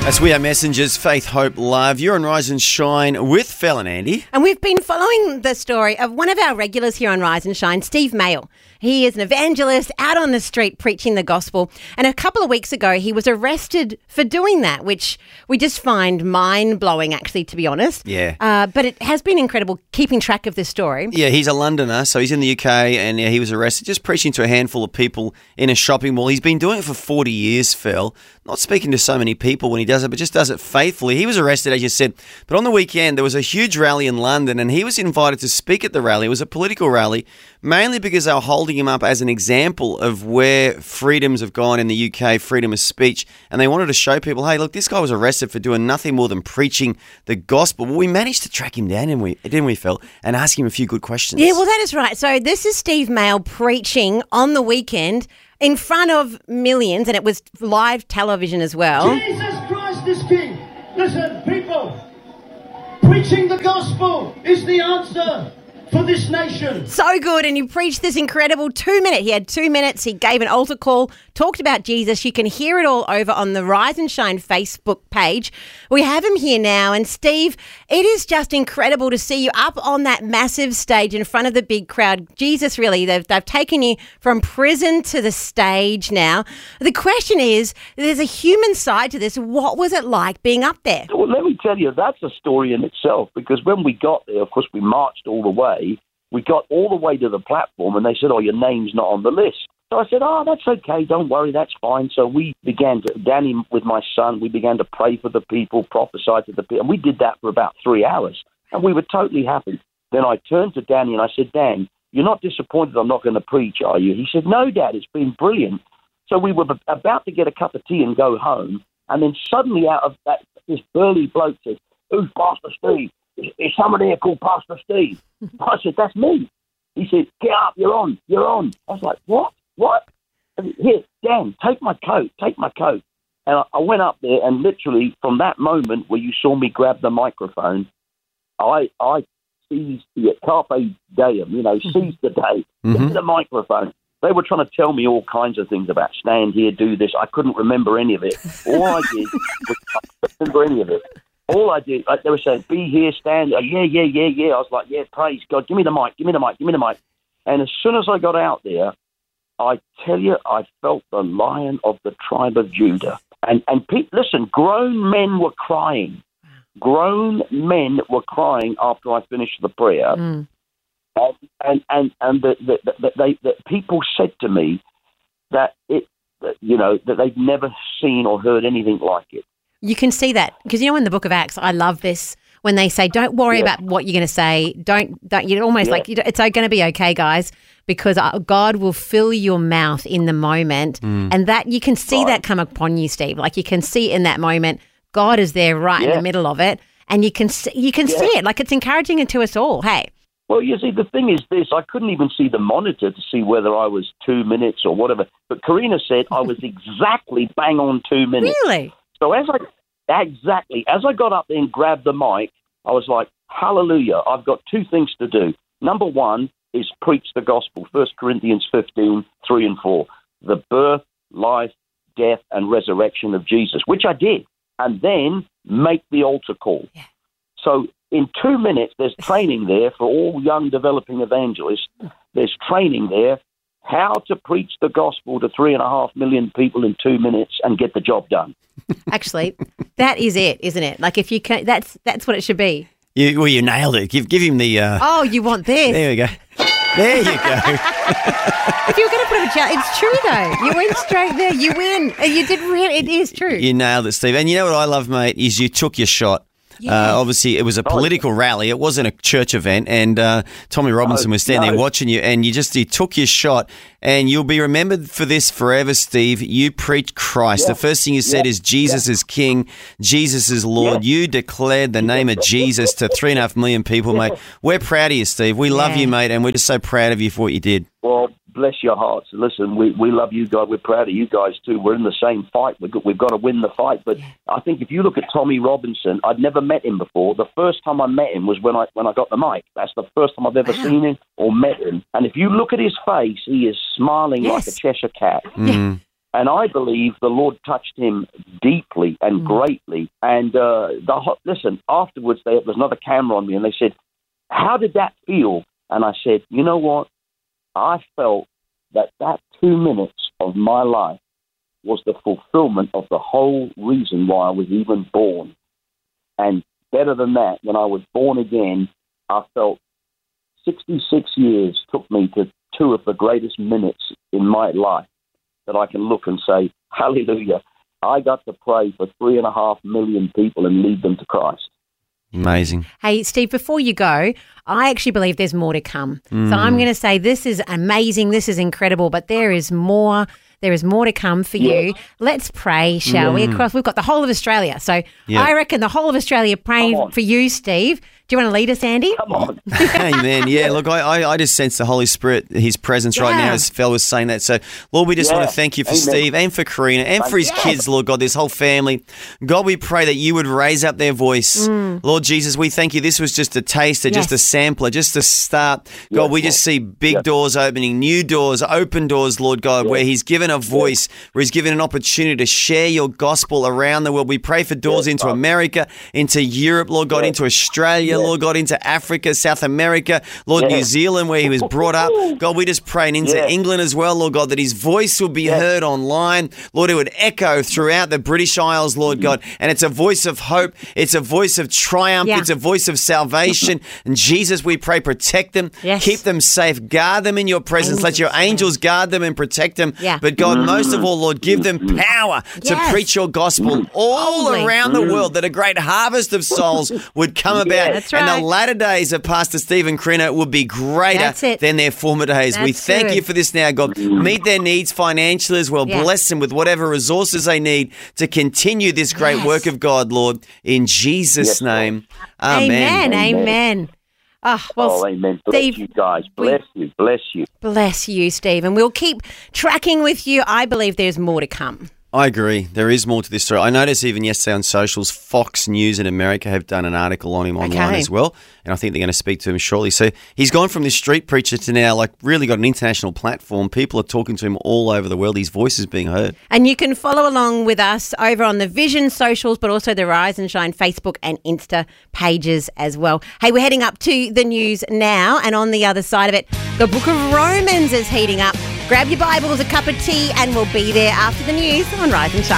As we are messengers, faith, hope, love. You're on Rise and Shine with Phil and Andy. And we've been following the story of one of our regulars here on Rise and Shine, Steve Mail. He is an evangelist out on the street preaching the gospel. And a couple of weeks ago, he was arrested for doing that, which we just find mind-blowing, actually, to be honest. Yeah. But it has been incredible keeping track of this story. Yeah, he's a Londoner, so he's in the UK, and he was arrested just preaching to a handful of people in a shopping mall. He's been doing it for 40 years, Phil. Not speaking to so many people when he does it, but just does it faithfully. He was arrested, as you said, but on the weekend there was a huge rally in London, and he was invited to speak at the rally. It was a political rally, mainly because they were holding him up as an example of where freedoms have gone in the UK, freedom of speech, and they wanted to show people, hey, look, this guy was arrested for doing nothing more than preaching the gospel. Well, we managed to track him down, didn't we, Phil, and ask him a few good questions. Yeah, well, that is right. So this is Steve Mail preaching on the weekend in front of millions, and it was live television as well. Jesus Christ is King. Listen, people, preaching the gospel is the answer for this nation. So good, and he preached this incredible 2 minute. He had 2 minutes. He gave an altar call, talked about Jesus. You can hear it all over on the Rise and Shine Facebook page. We have him here now, and Steve, it is just incredible to see you up on that massive stage in front of the big crowd. Jesus, really, they've taken you from prison to the stage now. The question is, there's a human side to this. What was it like being up there? Well, let me tell you, that's a story in itself, because when we got there, of course, we marched all the way. We got all the way to the platform, and they said, oh, your name's not on the list. So I said, oh, that's okay, don't worry, that's fine. So we began to, Danny with my son, we began to pray for the people, prophesy to the people, and we did that for about 3 hours, and we were totally happy. Then I turned to Danny and I said, Dan, you're not disappointed I'm not going to preach, are you? He said, no, Dad, it's been brilliant. So we were about to get a cup of tea and go home, and then suddenly out of that, this burly bloke says, who's Pastor Steve? Is someone here called Pastor Steve? I said, that's me. He said, get up, you're on. I was like, what? Here, Dan, take my coat. And I went up there, and literally from that moment where you saw me grab the microphone, I seized the carpe diem, seized the day, get the microphone. They were trying to tell me all kinds of things about stand here, do this. I couldn't remember any of it. All I did was not remember any of it. All I did, they were saying, be here, stand. Yeah. I was like, yeah, praise God. Give me the mic. And as soon as I got out there, I tell you, I felt the Lion of the tribe of Judah. And listen, grown men were crying. Grown men were crying after I finished the prayer. And the people said to me that that they'd never seen or heard anything like it. You can see that because, in the book of Acts, I love this when they say, don't worry about what you're going to say. Don't you're almost like, it's going to be okay, guys, because God will fill your mouth in the moment. And that you can see that come upon you, Steve. Like you can see in that moment, God is there right in the middle of it. And you can see it. Like it's encouraging it to us all. Hey. Well, you see, the thing is this, I couldn't even see the monitor to see whether I was 2 minutes or whatever. But Karina said I was exactly bang on 2 minutes. Really? So as I got up there and grabbed the mic, I was like, hallelujah, I've got two things to do. Number one is preach the gospel, 1 Corinthians 15, 3 and 4, the birth, life, death, and resurrection of Jesus, which I did, and then make the altar call. Yeah. So in 2 minutes, there's training there for all young developing evangelists. There's training there how to preach the gospel to 3.5 million people in 2 minutes and get the job done. Actually, that is it, isn't it? Like if you can, that's what it should be. You nailed it. Give him the. Oh, you want this? There we go. There you go. If you were going to put up a challenge, it's true though. You went straight there. You win. You did really. It is true. You nailed it, Steve. And you know what I love, mate, is you took your shot. Yeah. Obviously, it was a political rally. It wasn't a church event. And Tommy Robinson was standing there watching you, and you took your shot. And you'll be remembered for this forever, Steve. You preached Christ. The first thing you said is Jesus is King, Jesus is Lord. You declared the name of Jesus to 3.5 million people, mate. We're proud of you, Steve. We love you, mate, and we're just so proud of you for what you did. Well, bless your hearts. Listen, we love you guys. We're proud of you guys too. We're in the same fight. We've got to win the fight. But I think if you look at Tommy Robinson, I'd never met him before. The first time I met him was when I got the mic. That's the first time I've ever seen him or met him. And if you look at his face, he is smiling like a Cheshire cat. And I believe the Lord touched him deeply and greatly. And listen, afterwards, there was another camera on me, and they said, "How did that feel?" And I said, "You know what? I felt that 2 minutes of my life was the fulfillment of the whole reason why I was even born. And better than that, when I was born again, I felt 66 years took me to 2 of the greatest minutes in my life that I can look and say, hallelujah, I got to pray for 3.5 million people and lead them to Christ." Amazing. Hey, Steve, before you go, I actually believe there's more to come. So I'm going to say this is amazing, this is incredible, but there is more. There is more to come for you. Let's pray, shall we? Across, we've got the whole of Australia. So I reckon the whole of Australia praying for you, Steve. Do you want to lead us, Andy? Come on. Amen. Yeah, look, I just sense the Holy Spirit, his presence right now, as Phil was saying that. So, Lord, we just want to thank you for Steve and for Karina and for his kids, Lord God, this whole family. God, we pray that you would raise up their voice. Lord Jesus, we thank you. This was just a taster, just a sampler, just a start. God, we just see big doors opening, new doors, open doors, Lord God, where he's given a voice, where he's given an opportunity to share your gospel around the world. We pray for doors into America, into Europe, Lord God, into Australia, Lord God, into Africa, South America, Lord, New Zealand, where he was brought up. God, we just pray, and into England as well, Lord God, that his voice will be heard online. Lord, it would echo throughout the British Isles, Lord God, and it's a voice of hope. It's a voice of triumph. It's a voice of salvation. And Jesus, we pray, protect them, keep them safe, guard them in your presence. Let your angels guard them and protect them. But God, most of all, Lord, give them power to preach your gospel all around the world, that a great harvest of souls would come about. That's right. And the latter days of Pastor Steve and Karina would be greater than their former days. We thank you for this now, God. Meet their needs financially as well. Bless them with whatever resources they need to continue this great work of God, Lord. In Jesus' name, amen. Amen. Oh, well, amen. Bless Steve, you guys. Bless you. Bless you. Bless you, Steve. And we'll keep tracking with you. I believe there's more to come. I agree. There is more to this story. I noticed even yesterday on socials, Fox News in America have done an article on him online as well, and I think they're going to speak to him shortly. So he's gone from this street preacher to now, like, really got an international platform. People are talking to him all over the world. His voice is being heard. And you can follow along with us over on the Vision socials, but also the Rise and Shine Facebook and Insta pages as well. Hey, we're heading up to the news now, and on the other side of it, the book of Romans is heating up. Grab your Bibles, a cup of tea, and we'll be there after the news on Rise and Shine.